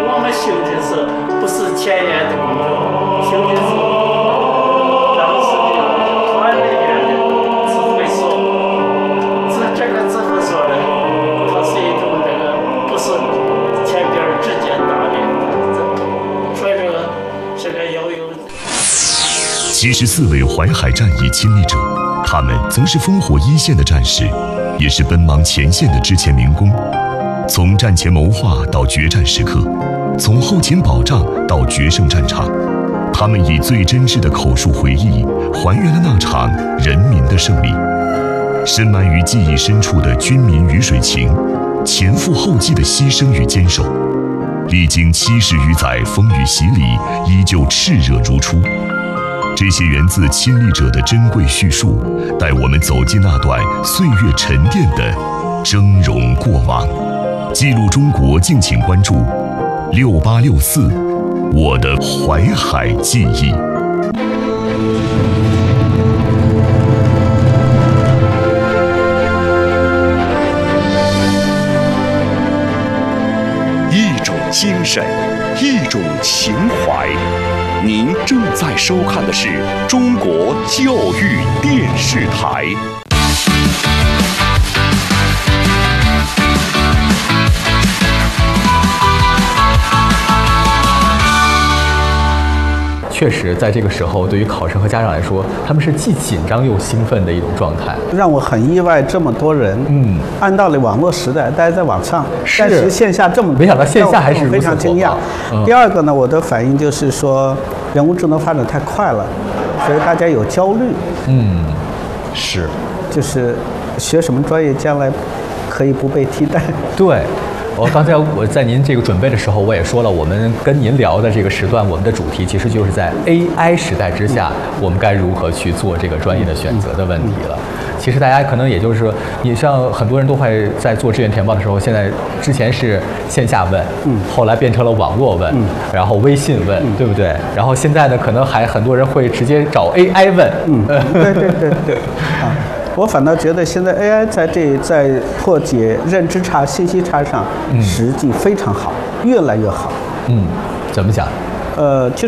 我们修的是不是前沿的工作，修的是当时的团队员的指挥所。这个指挥所呢，它是一种这个不是前边直接打的，所以这个要有。 74位淮海战役亲历者，他们曾是烽火一线的战士，也是奔忙前线的之前民工。从战前谋划到决战时刻，从后勤保障到决胜战场，他们以最真挚的口述回忆，还原了那场人民的胜利。深埋于记忆深处的军民鱼水情，前赴后继的牺牲与坚守，历经70余载风雨洗礼，依旧炽热如初。这些源自亲历者的珍贵叙述，带我们走进那段岁月沉淀的峥嵘过往。记录中国，敬请关注6864我的淮海记忆。 一种精神，一种情怀。您正在收看的是中国教育电视台。 确实，在这个时候，对于考生和家长来说，他们是既紧张又兴奋的一种状态。 让我很意外，这么多人，按道理网络时代，大家在网上，但是线下这么多， 没想到线下还是非常惊讶。第二个呢，我的反应就是说，人工智能发展太快了，所以大家有焦虑。 是， 就是学什么专业，将来可以不被替代。 对。刚才我在您这个准备的时候，我也说了，我们跟您聊的这个时段，我们的主题其实就是在 AI 时代之下，我们该如何去做这个专业的选择的问题了。其实大家可能也就是说，你像很多人都会在做志愿填报的时候，现在之前是线下问，后来变成了网络问，然后微信问，对不对？然后现在呢，可能还很多人会直接找 AI 问， 对啊。我反倒觉得现在 AI 在破解认知差、信息差上，实际非常好，越来越好。 怎么讲？ 就是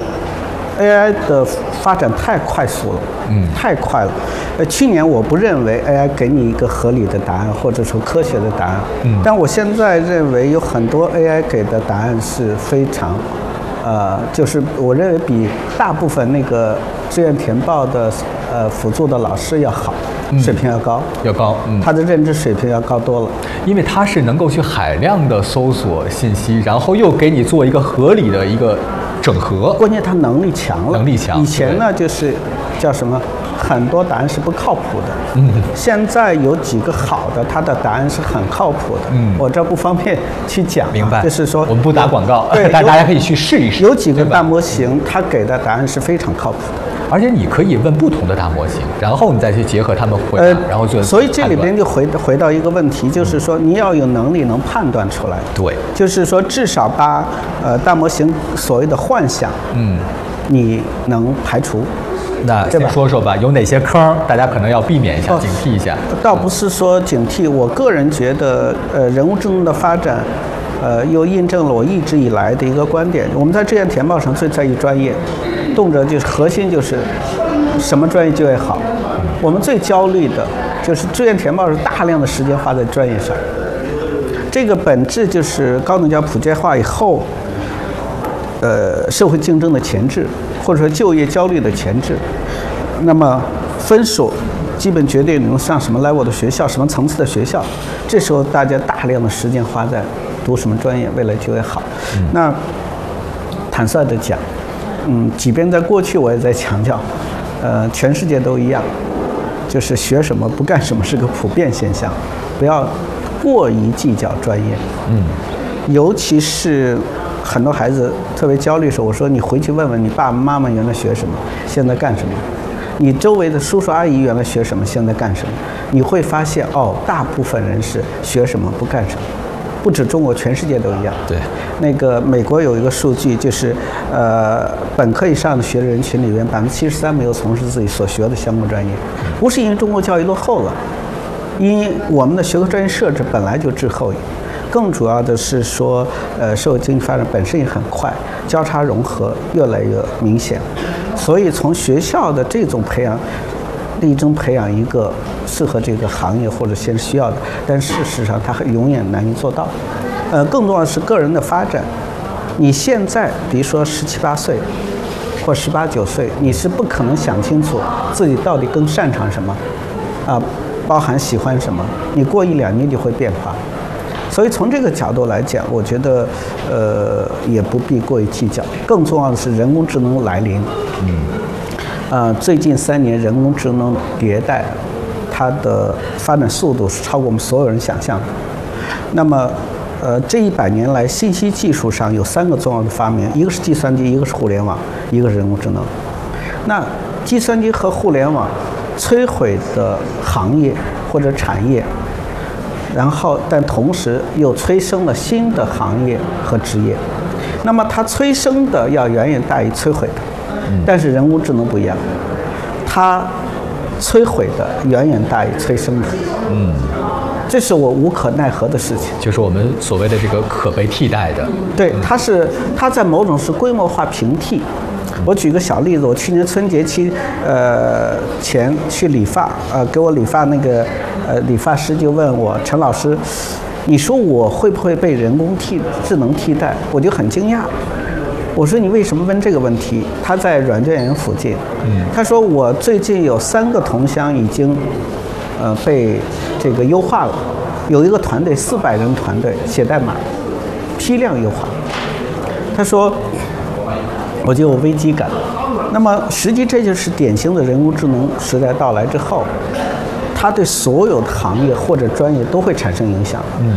AI 的发展太快速了，太快了。去年我不认为 AI 给你一个合理的答案，或者说科学的答案，但我现在认为有很多 AI 给的答案是非常，就是我认为比大部分那个志愿填报的辅助的老师要好。水平要高，他的认知水平要高多了， 因为他是能够去海量的搜索信息，然后又给你做一个合理的一个整合。 关键他能力强了，以前呢就是叫什么，很多答案是不靠谱的。现在有几个好的，他的答案是很靠谱的。我这不方便去讲， 明白？ 就是说我们不打广告， 对， 但大家可以去试一试。 有几个大模型，他给的答案是非常靠谱的。 而且你可以问不同的大模型，然后你再去结合他们回答，然后做。 所以这里边就回到一个问题，就是说你要有能力能判断出来。 对， 就是说至少把大模型所谓的幻想，你能排除。 那先说说吧，有哪些坑大家可能要避免一下，警惕一下？ 倒不是说警惕，我个人觉得，人工智能的发展。又印证了我一直以来的一个观点，我们在志愿填报上最在意专业，动辄就是核心就是什么专业就业好。我们最焦虑的就是志愿填报是大量的时间花在专业上，这个本质就是高等教育普及化以后，社会竞争的前置，或者说就业焦虑的前置。那么分数基本决定你能上什么 level 的学校，什么层次的学校，这时候大家大量的时间花在读什么专业，未来就业好。那坦率的讲，即便在过去我也在强调，全世界都一样，就是学什么不干什么是个普遍现象，不要过于计较专业。尤其是很多孩子特别焦虑的时候，我说你回去问问你爸爸妈妈原来学什么，现在干什么。你周围的叔叔阿姨原来学什么，现在干什么？你会发现，大部分人是学什么不干什么，不止中国，全世界都一样。 对， 那个美国有一个数据，就是本科以上的学的人群里面，73%没有从事自己所学的相关专业，不是因为中国教育落后了，因为我们的学科专业设置本来就滞后。 更主要的是说，社会经济发展本身也很快，交叉融合越来越明显，所以从学校的这种培养，力争培养一个适合这个行业或者现实需要的，但事实上它永远难以做到。更重要的是个人的发展。你现在比如说17、18岁，或18、19岁，你是不可能想清楚自己到底更擅长什么，包含喜欢什么。你过1、2年就会变化。所以从这个角度来讲，我觉得也不必过于计较。更重要的是人工智能来临。最近3年人工智能迭代，它的发展速度是超过我们所有人想象的。那么这100年来，信息技术上有3个重要的发明，一个是计算机，一个是互联网，一个是人工智能。那计算机和互联网摧毁的行业或者产业，然后但同时又催生了新的行业和职业。那么它催生的要远远大于摧毁的，但是人工智能不一样，它摧毁的远远大于催生的。这是我无可奈何的事情， 就是我们所谓的这个可被替代的。 对，它在某种是规模化平替。我举个小例子，我去年春节期前去理发，给我理发那个理发师就问我，陈老师，你说我会不会被人工智能替代？我就很惊讶。我说你为什么问这个问题？他在软件园附近。他说我最近有3个同乡已经被这个优化了，有一个团队400人团队写代码，批量优化。他说我就有危机感。那么实际这就是典型的人工智能时代到来之后，它对所有的行业或者专业都会产生影响。